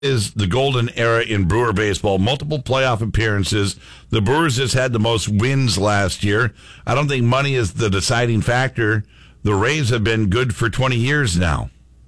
is the golden era in Brewer baseball. Multiple playoff appearances. The Brewers just had the most wins last year. I don't think money is the deciding factor. The Rays have been good for 20 years now.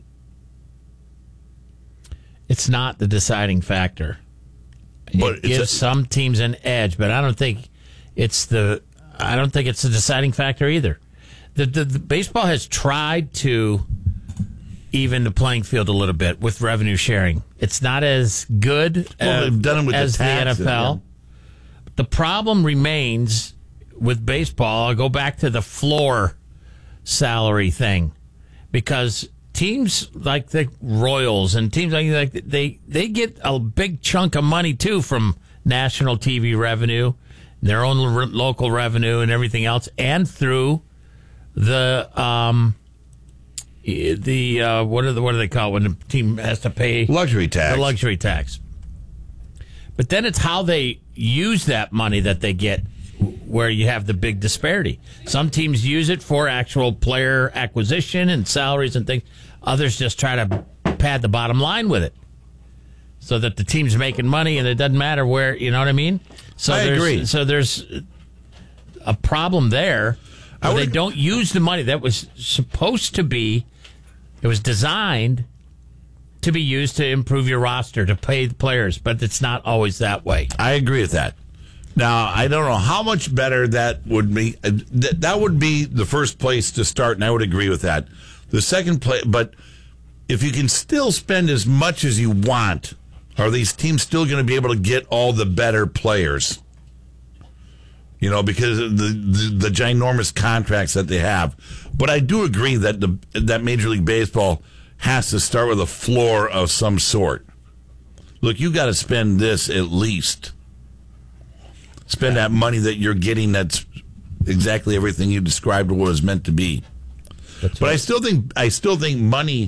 It's not the deciding factor. But it gives some teams an edge, but I don't think it's the deciding factor either. The baseball has tried to even the playing field a little bit with revenue sharing. It's not as good they've done it with as the taxes, NFL. yeah. The problem remains with baseball. I'll go back to the floor salary thing, because teams like the Royals and teams like they get a big chunk of money too from national TV revenue, their own local revenue, and everything else, and through the what do they call it when the team has to pay luxury tax? The luxury tax. But then it's how they use that money that they get where you have the big disparity. Some teams use it for actual player acquisition and salaries and things. Others just try to pad the bottom line with it so that the team's making money and it doesn't matter where, you know what I mean? So I agree. So there's a problem there where they don't use the money that was supposed to be. It was designed to be used to improve your roster, to pay the players, but it's not always that way. I agree with that. Now, I don't know how much better that would be. That would be the first place to start, and I would agree with that. The second place, but if you can still spend as much as you want, are these teams still going to be able to get all the better players? You know, because of the ginormous contracts that they have. But I do agree that that Major League Baseball has to start with a floor of some sort. Look, you got to spend this at least. Spend that money that you're getting. That's exactly everything you described what it was meant to be. But right. I still think money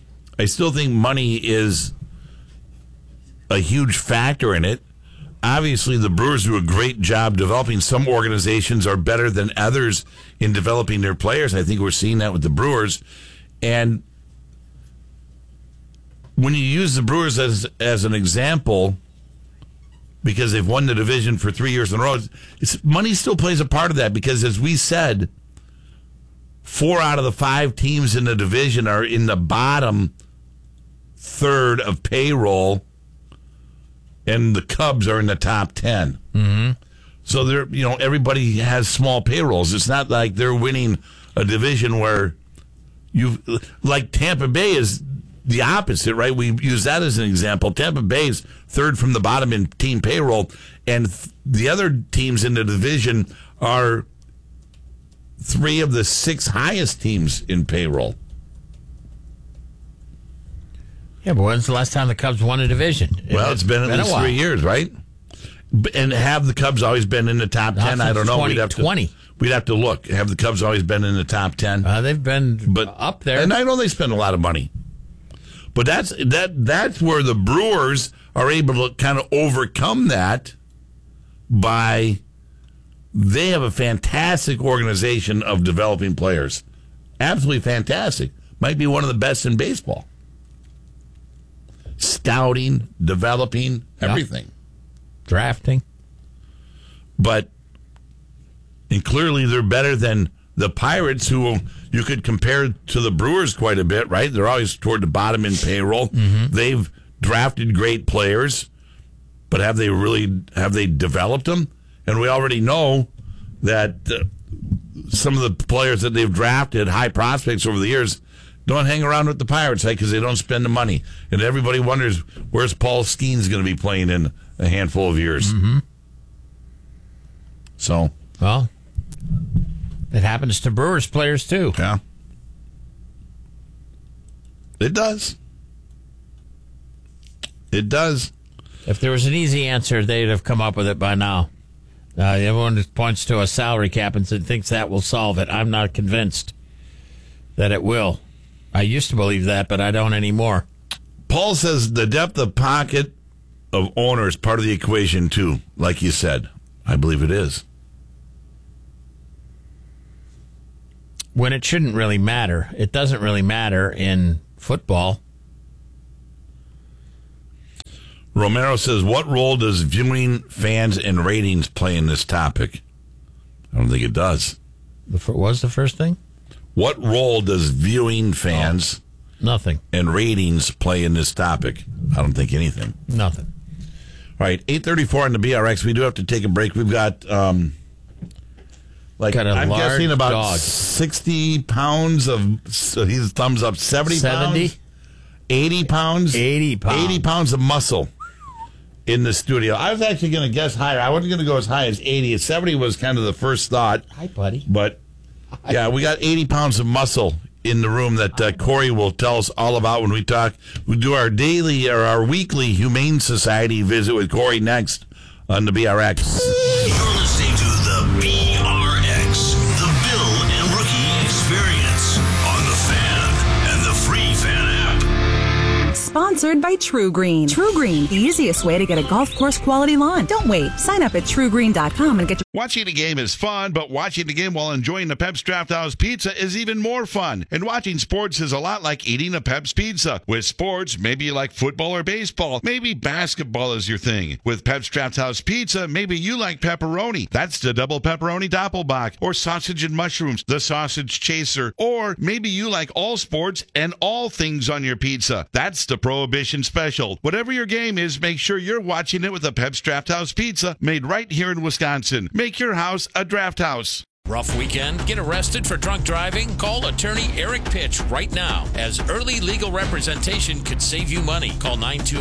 is a huge factor in it. Obviously, the Brewers do a great job developing. Some organizations are better than others in developing their players. I think we're seeing that with the Brewers. And when you use the Brewers as an example, because they've won the division for 3 years in a row, money still plays a part of that. Because as we said, 4 out of the 5 teams in the division are in the bottom third of payroll, and the Cubs are in the top 10. Mm-hmm. So everybody has small payrolls. It's not like they're winning a division where like Tampa Bay is the opposite, right? We use that as an example. Tampa Bay's third from the bottom in team payroll, and the other teams in the division are 3 of the 6 highest teams in payroll. Yeah, but when's the last time the Cubs won a division? Well, it's been at least 3 years, right? And have the Cubs always been in the top 10? I don't know. 2020. We'd have to look. Have the Cubs always been in the top 10? They've been up there. And I know they spend a lot of money. But that's where the Brewers are able to kind of overcome that by they have a fantastic organization of developing players. Absolutely fantastic. Might be one of the best in baseball. Scouting, developing, everything. Drafting. And clearly they're better than the Pirates, who you could compare to the Brewers quite a bit, right? They're always toward the bottom in payroll. Mm-hmm. They've drafted great players, but have they developed them? And we already know that some of the players that they've drafted, high prospects over the years, don't hang around with the Pirates, right? Because they don't spend the money. And everybody wonders, where's Paul Skeens going to be playing in a handful of years? Mm-hmm. So. Well, it happens to Brewers players, too. Yeah. It does. It does. If there was an easy answer, they'd have come up with it by now. Everyone points to a salary cap and thinks that will solve it. I'm not convinced that it will. I used to believe that, but I don't anymore. Paul says the depth of pocket of owner is part of the equation, too, like you said. I believe it is. When it shouldn't really matter. It doesn't really matter in football. Romero says, what role does viewing, fans, and ratings play in this topic? I don't think it does. What was the first thing? What role does viewing, fans, Nothing. and ratings play in this topic? I don't think anything. Nothing. All right, 8:34 on the BRX. We do have to take a break. We've got, Got a I'm large guessing about dog. 60 pounds of, so he's thumbs up, 70 pounds? 80 pounds? 80 pounds. 80 pounds of muscle in the studio. I was actually going to guess higher. I wasn't going to go as high as 80. 70 was kind of the first thought. Hi, buddy. But, yeah, we got 80 pounds of muscle in the room that Corey will tell us all about when we talk. We do our daily or our weekly Humane Society visit with Corey next on the BRX. You're listening to the BRX, the Bill and Rookie Experience on the Fan and the free Fan app. Sponsored by True Green. True Green, the easiest way to get a golf course quality lawn. Don't wait. Sign up at truegreen.com and get your Watching a game is fun, but watching the game while enjoying the Pep's Draft House Pizza is even more fun. And watching sports is a lot like eating a Pep's Pizza. With sports, maybe you like football or baseball. Maybe basketball is your thing. With Pep's Draft House Pizza, maybe you like pepperoni. That's the double pepperoni doppelbock. Or sausage and mushrooms, the sausage chaser. Or maybe you like all sports and all things on your pizza. That's the Prohibition Special. Whatever your game is, make sure you're watching it with a Pep's Draft House Pizza made right here in Wisconsin. Make your house a draft house. Rough weekend? Get arrested for drunk driving? Call attorney Eric Pitch right now, as early legal representation could save you money. Call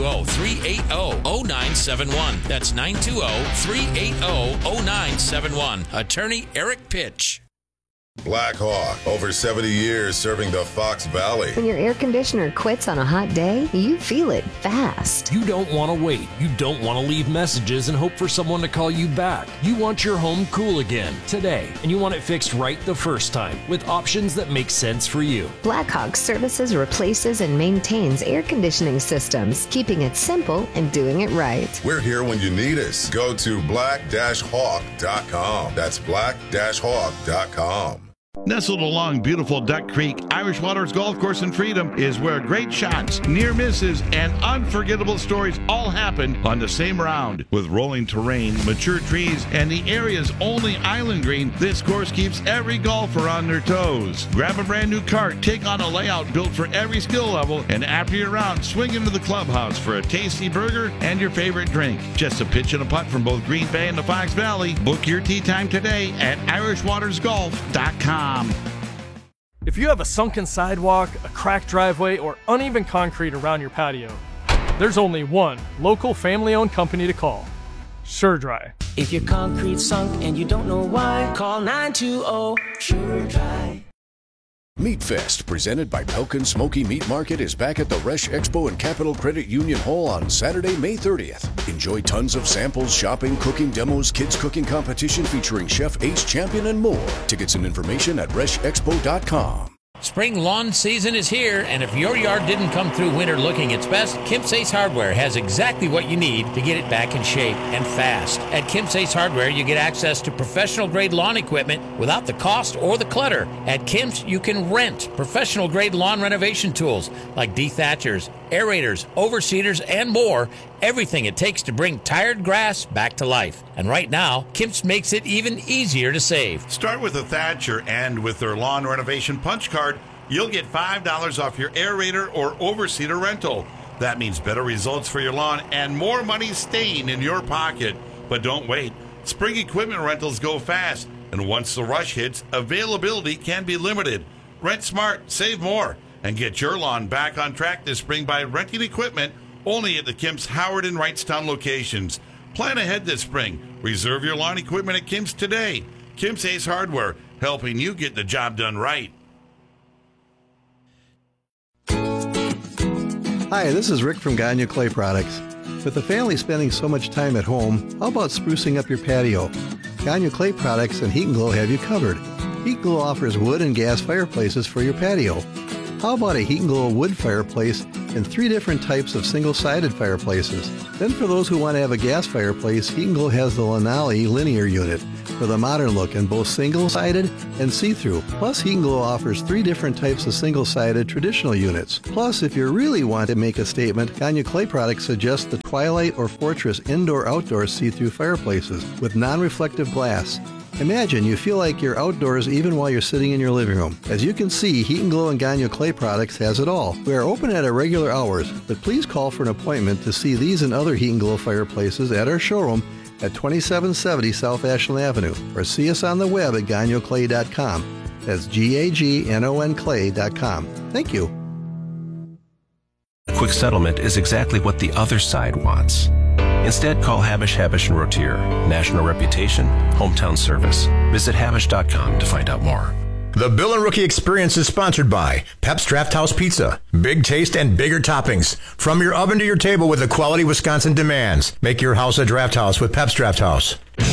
920-380-0971. That's 920-380-0971. Attorney Eric Pitch. Black Hawk, over 70 years serving the Fox Valley. When your air conditioner quits on a hot day, you feel it fast. You don't want to wait. You don't want to leave messages and hope for someone to call you back. You want your home cool again, today, and you want it fixed right the first time, with options that make sense for you. Blackhawk services, replaces, and maintains air conditioning systems, keeping it simple and doing it right. We're here when you need us. Go to black-hawk.com. That's black-hawk.com. Nestled along beautiful Duck Creek, Irish Waters Golf Course in Freedom is where great shots, near misses, and unforgettable stories all happen on the same round. With rolling terrain, mature trees, and the area's only island green, this course keeps every golfer on their toes. Grab a brand new cart, take on a layout built for every skill level, and after your round, swing into the clubhouse for a tasty burger and your favorite drink. Just a pitch and a putt from both Green Bay and the Fox Valley. Book your tee time today at irishwatersgolf.com. If you have a sunken sidewalk, a cracked driveway, or uneven concrete around your patio, there's only one local family-owned company to call, SureDry. If your concrete's sunk and you don't know why, call 920-SureDry. Meat Fest, presented by Pelkin Smoky Meat Market, is back at the Resch Expo and Capital Credit Union Hall on Saturday, May 30th. Enjoy tons of samples, shopping, cooking demos, kids cooking competition featuring Chef Ace Champion, and more. Tickets and information at reschexpo.com. Spring lawn season is here, and if your yard didn't come through winter looking its best, Kemp's Ace Hardware has exactly what you need to get it back in shape and fast. At Kemp's Ace Hardware, you get access to professional-grade lawn equipment without the cost or the clutter. At Kemp's, you can rent professional-grade lawn renovation tools like dethatchers, aerators, overseeders, and more. Everything it takes to bring tired grass back to life. And right now, Kemp's makes it even easier to save. Start with a Thatcher, and with their lawn renovation punch card, you'll get $5 off your aerator or overseeder rental. That means better results for your lawn and more money staying in your pocket. But don't wait. Spring equipment rentals go fast, and once the rush hits, availability can be limited. Rent smart, save more, and get your lawn back on track this spring by renting equipment only at the Kemp's Howard and Wrightstown locations. Plan ahead this spring. Reserve your lawn equipment at Kemp's today. Kemp's Ace Hardware, helping you get the job done right. Hi, this is Rick from Gagne Clay Products. With the family spending so much time at home, how about sprucing up your patio? Gagne Clay Products and Heat and Glow have you covered. Heat and Glow offers wood and gas fireplaces for your patio. How about a Heat and Glow wood fireplace and 3 different types of single-sided fireplaces? Then for those who want to have a gas fireplace, Heat and Glow has the Lanali linear unit. with a modern look in both single-sided and see-through. Plus, Heat & Glow offers 3 different types of single-sided traditional units. Plus, if you really want to make a statement, Gagne Clay Products suggests the Twilight or Fortress indoor-outdoor see-through fireplaces with non-reflective glass. Imagine you feel like you're outdoors even while you're sitting in your living room. As you can see, Heat & Glow and Gagne Clay Products has it all. We are open at our regular hours, but please call for an appointment to see these and other Heat & Glow fireplaces at our showroom at 2770 South Ashland Avenue, or see us on the web at gagnoclay.com. That's GAGNON clay.com. Thank you. Quick settlement is exactly what the other side wants. Instead, call Habish, Habish & Rotier. National reputation, hometown service. Visit Habish.com to find out more. The Bill and Rookie Experience is sponsored by Pep's Draft House Pizza. Big taste and bigger toppings. From your oven to your table with the quality Wisconsin demands. Make your house a draft house with Pep's Draft House.